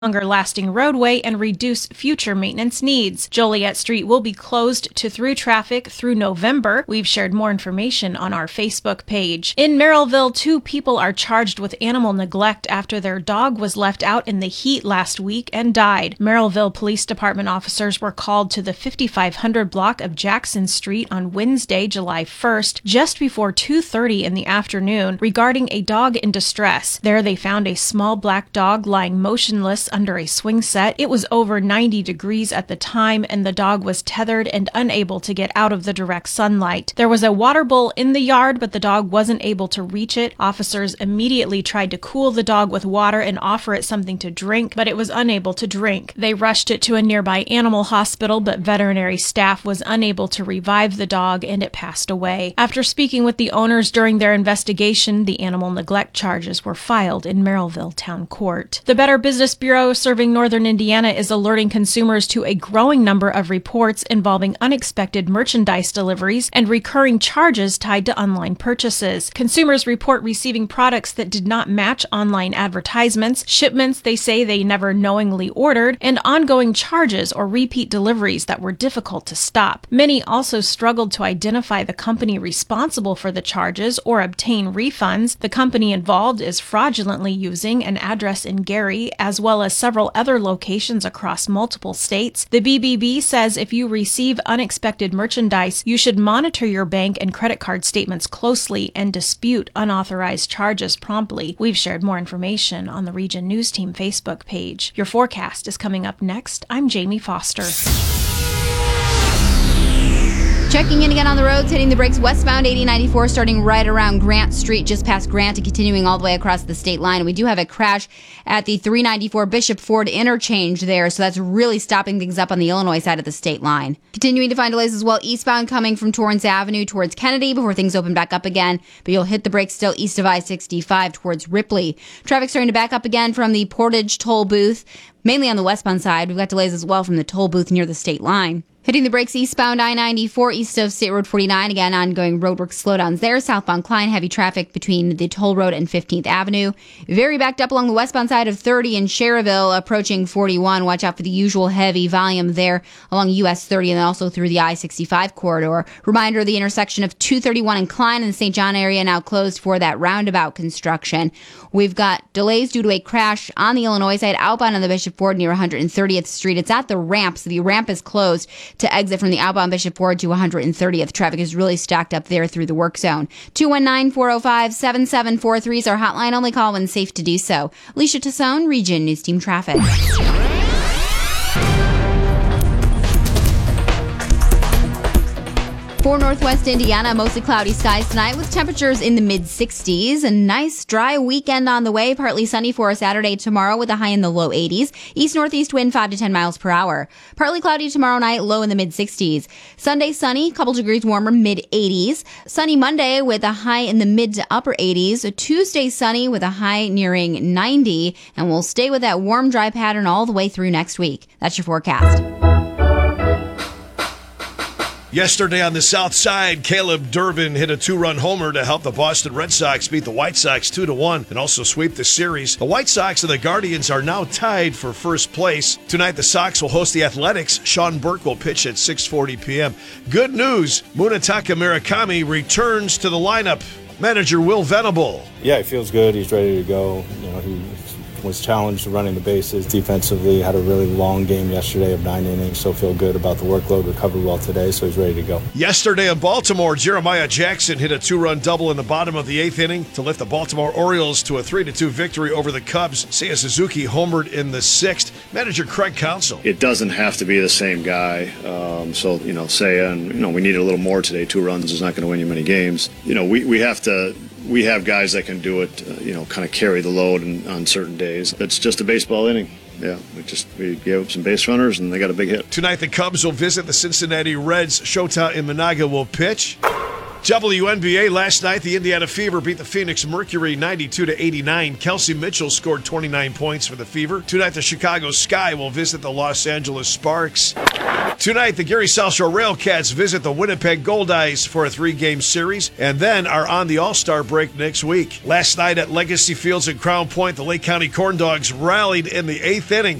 longer-lasting roadway and reduce future maintenance needs. Joliet Street will be closed to through traffic through November. We've shared more information on our Facebook page. In Merrillville, 2 people are charged with animal neglect after their dog was left out in the heat last week and died. Merrillville Police Department officers were called to the 5500 block of Jackson Street on Wednesday, July 1st, just before 2:30 in the afternoon, regarding a dog in distress. There they found a small black dog lying motionless under a swing set. It was over 90 degrees at the time, and the dog was tethered and unable to get out of the direct sunlight. There was a water bowl in the yard, but the dog wasn't able to reach it. Officers immediately tried to cool the dog with water and offer it something to drink, but it was unable to drink. They rushed it to a nearby animal hospital, but veterinary staff was unable to revive the dog, and it passed away. After speaking with the owners during their investigation, the animal neglect charges were filed in Merrillville Town Court. The Better Business Bureau serving Northern Indiana is alerting consumers to a growing number of reports involving unexpected merchandise deliveries and recurring charges tied to online purchases. Consumers report receiving products that did not match online advertisements, shipments they say they never knowingly ordered, and ongoing charges or repeat deliveries that were difficult to stop. Many also struggled to identify the company responsible for the charges or obtain refunds. The company involved is fraudulently using an address in Gary as well as several other locations across multiple states. The BBB says if you receive unexpected merchandise, you should monitor your bank and credit card statements closely and dispute unauthorized charges promptly. We've shared more information on the Region News Team Facebook page. Your forecast is coming up next. I'm Jamie Foster. Checking in again on the roads, hitting the brakes westbound 8094, starting right around Grant Street, just past Grant, and continuing all the way across the state line. We do have a crash at the 394 Bishop Ford interchange there, so that's really stopping things up on the Illinois side of the state line. Continuing to find delays as well, eastbound coming from Torrance Avenue towards Kennedy before things open back up again, but you'll hit the brakes still east of I-65 towards Ripley. Traffic starting to back up again from the Portage toll booth, mainly on the westbound side. We've got delays as well from the toll booth near the state line. Hitting the brakes eastbound I-94 east of State Road 49. Again, ongoing roadwork slowdowns there. Southbound Klein, heavy traffic between the toll road and 15th Avenue. Very backed up along the westbound side of 30 in Cherryville, approaching 41. Watch out for the usual heavy volume there along US 30 and then also through the I-65 corridor. Reminder, the intersection of 231 and Klein in the St. John area now closed for that roundabout construction. We've got delays due to a crash on the Illinois side outbound on the Bishop Ford near 130th Street. It's at the ramp, so the ramp is closed to exit from the outbound Bishop Ford to 130th. Traffic is really stacked up there through the work zone. 219-405-7743 is our hotline. Only call when safe to do so. Alicia Tassone, Region News Team Traffic. For Northwest Indiana, mostly cloudy skies tonight with temperatures in the mid-60s. A nice dry weekend on the way. Partly sunny for Saturday tomorrow with a high in the low 80s. East-northeast wind 5 to 10 miles per hour. Partly cloudy tomorrow night, low in the mid-60s. Sunday sunny, couple degrees warmer, mid-80s. Sunny Monday with a high in the mid to upper 80s. Tuesday sunny with a high nearing 90. And we'll stay with that warm, dry pattern all the way through next week. That's your forecast. Yesterday on the south side, Caleb Durbin hit a 2-run homer to help the Boston Red Sox beat the White Sox 2-1 and also sweep the series. The White Sox and the Guardians are now tied for first place. Tonight, the Sox will host the Athletics. Sean Burke will pitch at 6:40 p.m. Good news, Munetaka Murakami returns to the lineup. Manager Will Venable. Yeah, he feels good. He's ready to go. He was challenged running the bases defensively, had a really long game yesterday of 9 innings, so feel good about the workload, recovered well today, so he's ready to go. Yesterday in Baltimore, Jeremiah Jackson hit a 2-run double in the bottom of the 8th inning to lift the Baltimore Orioles to a 3-2 victory over the Cubs. Seiya Suzuki homered in the 6th. Manager Craig Counsell. It doesn't have to be the same guy, Seiya, and we needed a little more today. 2 runs is not going to win you many games. We have guys that can do it, kind of carry the load on certain days. It's just a baseball inning. Yeah, we gave up some base runners, and they got a big hit. Tonight, the Cubs will visit the Cincinnati Reds. Shota Imanaga will pitch. WNBA last night, the Indiana Fever beat the Phoenix Mercury 92-89. Kelsey Mitchell scored 29 points for the Fever. Tonight, the Chicago Sky will visit the Los Angeles Sparks. Tonight, the Gary South Shore Railcats visit the Winnipeg Goldeyes for a 3-game series and then are on the All-Star break next week. Last night at Legacy Fields in Crown Point, the Lake County Corn Dogs rallied in the 8th inning